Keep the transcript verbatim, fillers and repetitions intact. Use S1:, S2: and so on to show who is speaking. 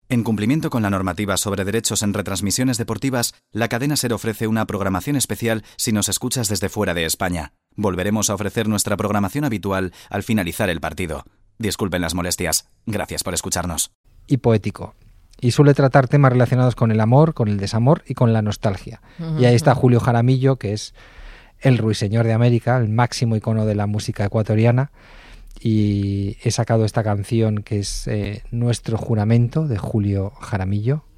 S1: En cumplimiento con la normativa sobre derechos en retransmisiones deportivas, la cadena SER ofrece una programación especial si nos escuchas desde fuera de España. Volveremos a ofrecer nuestra programación habitual al finalizar el partido. Disculpen las molestias. Gracias por escucharnos.
S2: Y poético. Y suele tratar temas relacionados con el amor, con el desamor y con la nostalgia. Uh-huh. Y ahí está Julio Jaramillo, que es el ruiseñor de América, el máximo icono de la música ecuatoriana. Y he sacado esta canción que es eh, Nuestro Juramento, de Julio Jaramillo.